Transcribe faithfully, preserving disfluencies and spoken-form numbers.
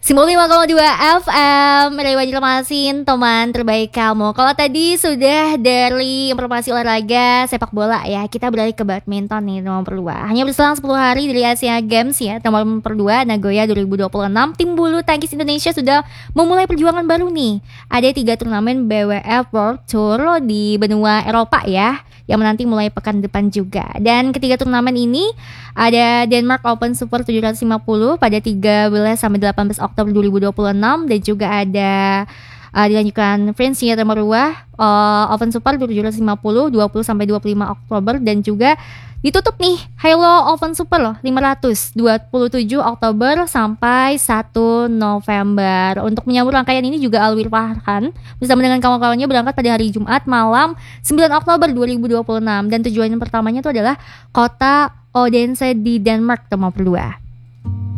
sembilan puluh lima koma dua F M, Radio Banjarmasin, teman terbaik kamu. Kalau tadi sudah dari informasi olahraga sepak bola ya, kita beralih ke badminton nih nomor dua. Hanya berselang sepuluh hari dari Asia Games ya, nomor dua Nagoya dua ribu dua puluh enam, tim bulu tangkis Indonesia sudah memulai perjuangan baru nih. Ada tiga turnamen B W F World Tour di benua Eropa ya, yang menanti mulai pekan depan juga. Dan ketiga turnamen ini ada Denmark Open Super tujuh ratus lima puluh pada tiga belas sampai delapan belas Oktober dua ribu dua puluh enam, dan juga ada uh, dilanjutkan French nomor dua uh, Open Super tujuh ratus lima puluh dua puluh sampai dua puluh lima Oktober, dan juga ditutup nih Halo Open Super loh lima ratus dua puluh tujuh Oktober sampai satu November. Untuk menyambut rangkaian ini juga Alwir Farhan bersama dengan kawan-kawannya berangkat pada hari Jumat malam sembilan Oktober dua ribu dua puluh enam, dan tujuan pertamanya itu adalah kota Odense di Denmark nomor dua.